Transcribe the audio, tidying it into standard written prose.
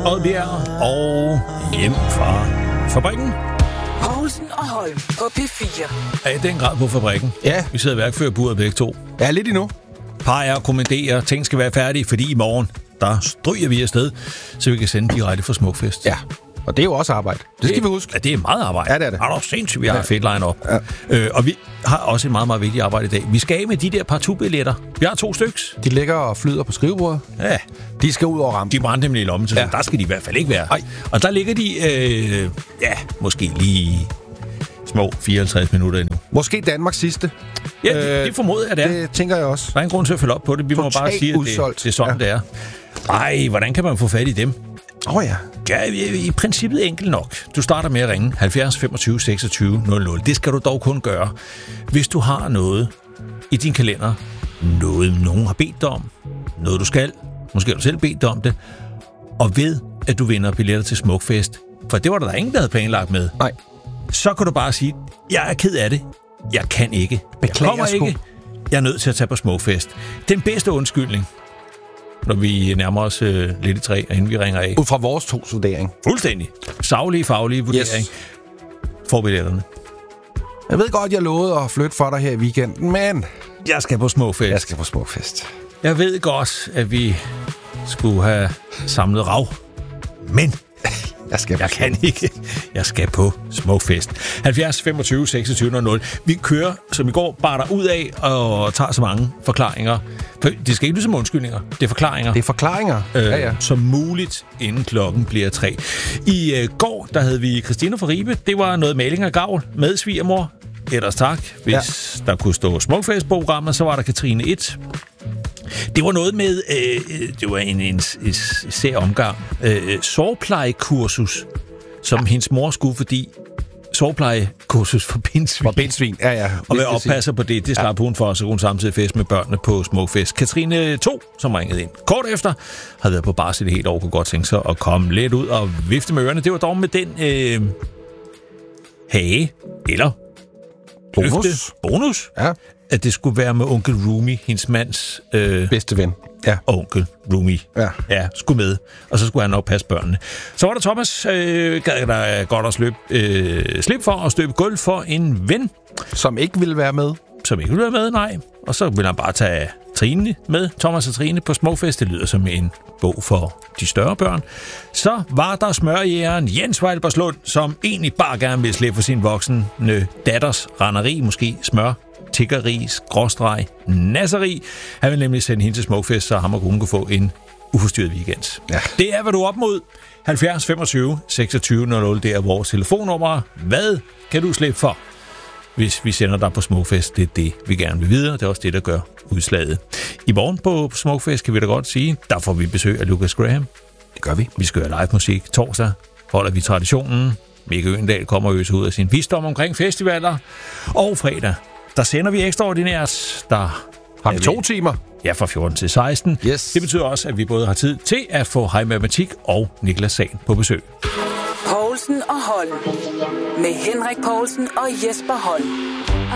Oddbjerg og hjem fra fabrikken. Poulsen og Holm på P4. Er i den grad på fabrikken. Ja. Vi sidder i værkførerburet begge to. Ja, lidt endnu. Peger og kommanderer, ting skal være færdige, fordi i morgen, der stryger vi afsted, så vi kan sende direkte fra Smukfest. Ja, og det er jo også arbejde. Det skal vi huske. Ja, det er meget arbejde. Ja, det er det. Er du sindssygt, vi har et fedt line-up. Ja. Og vi har også et meget, meget vigtigt arbejde i dag. Vi skal af med de der partout-billetter. Vi har 2 styks. De ligger og flyder på skrivebordet. Ja. De skal ud over rampen. De brændte nemlig i lommen, så der skal de i hvert fald ikke være. Ej. Og der ligger de, måske lige små 54 minutter endnu. Måske Danmarks sidste. Ja, det formoder jeg, det er. Det tænker jeg også. Der er ingen grund til at følge op på det. Vi må bare sige, at det er sådan, det er. Ej, hvordan kan man få fat i dem? Ja. Ja, i princippet enkelt nok. Du starter med at ringe 70 25 26 00. Det skal du dog kun gøre, hvis du har noget i din kalender. Noget, nogen har bedt dig om. Noget, du skal. Måske har du selv bedt dig om det. Og ved, at du vinder billetter til Smukfest. For det var der ingen, der havde planlagt med. Nej. Så kan du bare sige, jeg er ked af det. Jeg kan ikke. Beklager, jeg kommer ikke. Jeg er nødt til at tage på Smukfest. Den bedste undskyldning, når vi nærmer os lidt i træ, inden vi ringer af. Ud fra vores 2's vurdering. Fuldstændig. Saglige, faglige vurdering. Yes. For billetterne. Jeg ved godt, jeg lovede at flytte for dig her i weekenden, men jeg skal på Smukfest. Jeg skal på Smukfest. Jeg ved godt, at vi skulle have samlet rav. Men jeg kan ikke. Jeg skal på Smukfest. 70 25 26 00. Vi kører, som i går, bare der ud af og tager så mange forklaringer. For det skal ikke lyde som undskyldninger. Det er forklaringer. Det er forklaringer. Ja. Som muligt, inden klokken bliver 3. I går, der havde vi Christina fra Ribe. Det var noget maling af gavl med svigermor. Ellers tak. Hvis der kunne stå Smukfest-programmet, så var der Katrine 1. Det var noget med, det var en sær omgang, sårplejekursus, som hendes mor skulle, fordi sårplejekursus for bindsvin. Ja. Og hvad oppasser på det slap hun for, så hun samtidig fest med børnene på Smukfest. Katrine 2, som ringede ind kort efter, havde været på barsel et helt år, kunne godt tænke sig at komme lidt ud og vifte med ørerne. Det var dog med den hage, eller bonus. Ja. At det skulle være med onkel Rumi, hendes mands bedste ven. Ja. Og onkel Rumi. Ja, skulle med. Og så skulle han nok passe børnene. Så var der Thomas, gad der godt at slip for at støbe gulv for en ven. Som ikke ville være med. Nej. Og så ville han bare tage Trine med. Thomas og Trine på Smukfest. Det lyder som en bog for de større børn. Så var der smørjægeren Jens Vejlbergslund, som egentlig bare gerne ville slippe for sin voksne datters randeri, måske smør, tiggeri, skråstreg, nasseri. Han vil nemlig sende hende til Smukfest, så ham og hun kunne få en uforstyrret weekend. Ja. Det er, hvad du er op mod. 70 25 26 00, det er vores telefonnummer. Hvad kan du slippe for, hvis vi sender dig på Smukfest? Det er det, vi gerne vil vide, og det er også det, der gør udslaget. I morgen på Smukfest kan vi da godt sige, der får vi besøg af Lucas Graham. Det gør vi. Vi skal høre live musik. Torsdag holder vi traditionen. Mikke Øgendahl kommer øse ud af sin visdom omkring festivaler. Og fredag, der sender vi ekstraordinært. Der har vi 2 timer. Ja, fra 14 til 16. Yes. Det betyder også, at vi både har tid til at få Hej Matematik og Niklas Sagen på besøg. Poulsen og Holm. Med Henrik Poulsen og Jesper Holm.